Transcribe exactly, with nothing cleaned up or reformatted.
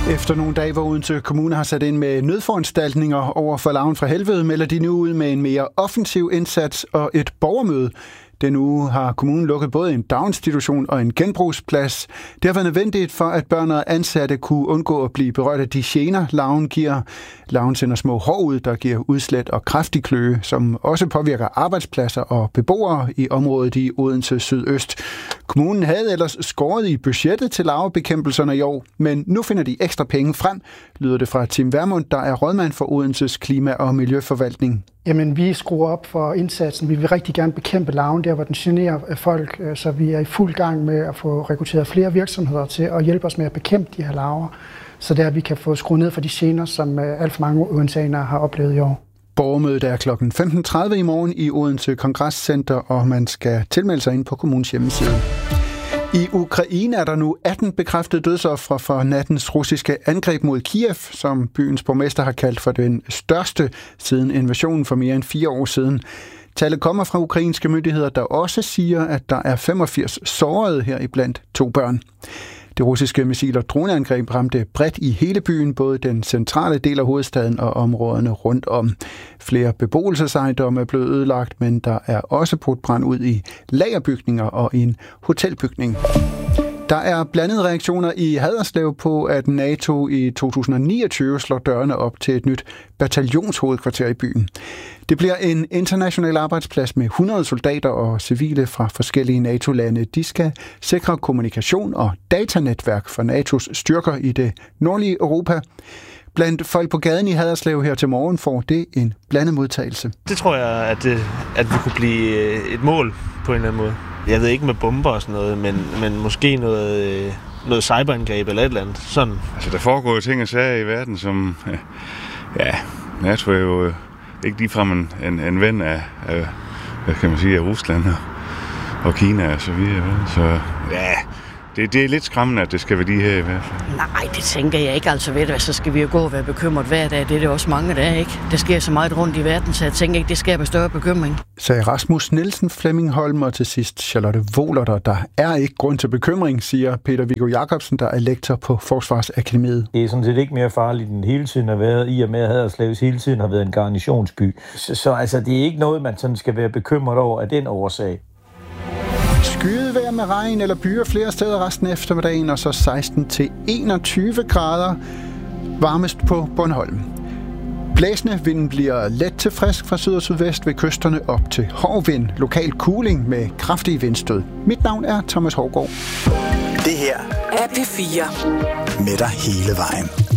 Efter nogle dage, hvor Odense Kommune har sat ind med nødforanstaltninger over for larven fra helvede, melder de nu ud med en mere offensiv indsats og et borgermøde. Den uge har kommunen lukket både en daginstitution og en genbrugsplads. Det har været nødvendigt for, at børn og ansatte kunne undgå at blive berørt af de gener, larven giver. Larven sender små hår ud, der giver udslæt og kraftig kløe, som også påvirker arbejdspladser og beboere i området i Odense Sydøst. Kommunen havde ellers skåret i budgettet til larvebekæmpelserne i år, men nu finder de ekstra penge frem, lyder det fra Tim Vermund, der er rådmand for Odenses Klima- og Miljøforvaltning. Jamen, vi skruer op for indsatsen. Vi vil rigtig gerne bekæmpe larven der, hvor den generer folk, så vi er i fuld gang med at få rekrutteret flere virksomheder til at hjælpe os med at bekæmpe de her larver, så der vi kan få skruet ned for de gener, som alt for mange odenseanere har oplevet i år. Borgermødet er klokken femten tredive i morgen i Odense Kongresscenter, og man skal tilmelde sig ind på kommunens hjemmeside. I Ukraine er der nu atten bekræftede dødsofre fra nattens russiske angreb mod Kiev, som byens borgmester har kaldt for den største siden invasionen for mere end fire år siden. Tallet kommer fra ukrainske myndigheder, der også siger, at der er femogfirs sårede her iblandt to børn. Det russiske missil- og droneangreb ramte bredt i hele byen, både den centrale del af hovedstaden og områderne rundt om. Flere beboelsesejendomme er blevet ødelagt, men der er også brudt brand ud i lagerbygninger og i en hotelbygning. Der er blandede reaktioner i Haderslev på, at NATO i to tusind og niogtyve slår dørene op til et nyt bataljonshovedkvarter i byen. Det bliver en international arbejdsplads med hundrede soldater og civile fra forskellige NATO-lande. De skal sikre kommunikation og datanetværk for N A T O's styrker i det nordlige Europa. Blandt folk på gaden i Haderslev her til morgen får det en blandet modtagelse. Det tror jeg, at, det, at vi kunne blive et mål på en eller anden måde. Jeg ved ikke med bomber og sådan noget, men, men måske noget, noget cyberangreb eller et eller andet. Sådan. Altså, der foregår jo ting og sager i verden, som... Ja, NATO er jo ikke ligefrem en, en, en ven af, af, hvad kan man sige, af Rusland og, og Kina og så videre. Så ja, det, det er lidt skræmmende, at det skal være de her i hvert fald. Nej, det tænker jeg ikke. Altså ved det, så skal vi jo gå og være bekymret hver dag. Det er det også mange dage, ikke? Det sker så meget rundt i verden, så jeg tænker ikke, det skaber større bekymring. Sagde Rasmus Nielsen, Flemming Holm og til sidst Charlotte Wohlerter. Der er ikke grund til bekymring, siger Peter Viggo Jacobsen, der er lektor på Forsvarsakademiet. Det er sådan set ikke mere farligt, end hele tiden har været, i og med at Haderslev hele tiden har været en garnisonsby. Så, så altså, det er ikke noget, man sådan skal være bekymret over af den årsag. Skydevejr med regn eller byer flere steder resten af eftermiddagen, og så seksten til enogtyve grader varmest på Bornholm. Blæsende vinden bliver let til frisk fra syd og sydvest ved kysterne op til hård vind. Lokal cooling med kraftige vindstød. Mit navn er Thomas Hårgaard. Det her er P fire. Med dig hele vejen.